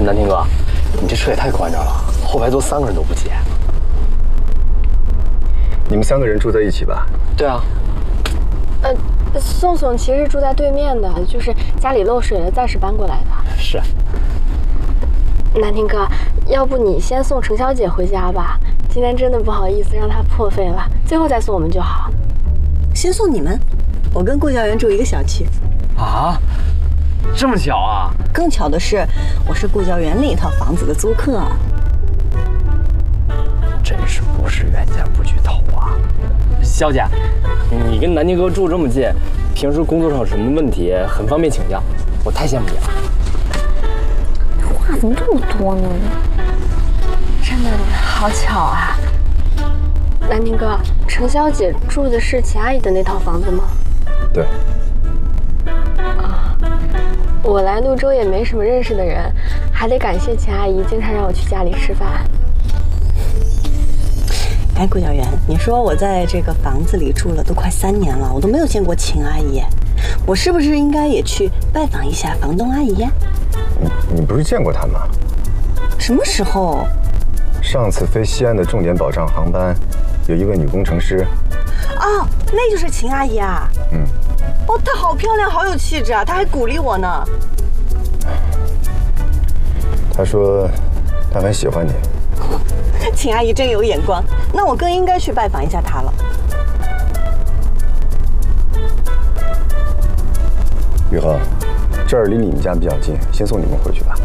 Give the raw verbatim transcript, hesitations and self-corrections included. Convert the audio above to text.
南天哥，你这车也太宽敞了，后排坐三个人都不挤。 你们三个人住在一起吧？ 对啊。 呃，宋宋其实住在对面的，就是家里漏水了，暂时搬过来的。 是。 南天哥，要不你先送程小姐回家吧？今天真的不好意思让她破费了，最后再送我们就好。 先送你们，我跟顾教员住一个小区。 啊？这么巧啊！ 更巧的是，我是顾教员那一套房子的租客。 真是不是冤家不聚头啊！小姐，你跟南天哥住这么近，平时工作上有什么问题很方便请教，我太羡慕你了。 话怎么这么多呢？真的好巧啊！南天哥，程小姐住的是秦阿姨的那套房子吗？ 对。 啊，我来潞州也没什么认识的人，还得感谢秦阿姨经常让我去家里吃饭。 哎，顾教员，你说我在这个房子里住了都快三年了，我都没有见过秦阿姨，我是不是应该也去拜访一下房东阿姨呀？ 你你不是见过她吗？ 什么时候？ 上次飞西安的重点保障航班，有一位女工程师。 哦，那就是秦阿姨啊。 嗯。 哦，她好漂亮，好有气质啊，她还鼓励我呢。 她说，她很喜欢你。 秦阿姨真有眼光，那我更应该去拜访一下她了。 雨禾，这儿离你们家比较近，先送你们回去吧。